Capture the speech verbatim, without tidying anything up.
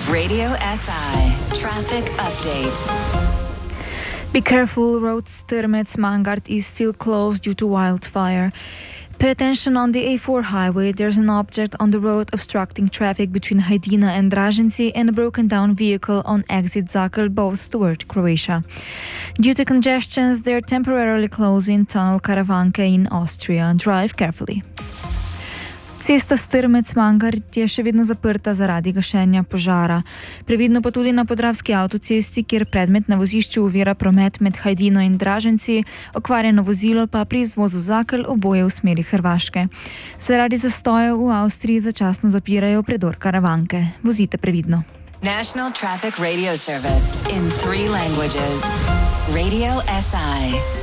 Radio S I Traffic Update. Be careful, road Sturmets-Mangart is still closed due to wildfire. Pay attention on the A four highway. There's an object on the road obstructing traffic between Hajdina and Dražanci and a broken down vehicle on exit Zakel, both toward Croatia. Due to congestions, they're temporarily closing tunnel Karavanke in Austria. Drive carefully. Cesta Strmec-Mangart je še vedno zaprta zaradi gašenja požara. Previdno pa tudi na Podravski avtocesti, kjer predmet na vozišču ovira promet med Hajdino in Dražanci, okvarjeno vozilo pa pri izvozu Zakel oboje v smeri Hrvaške. Zaradi zastojev v Avstriji začasno zapirajo predor Karavanke. Vozite previdno. National Traffic Radio Service in three languages. Radio S I.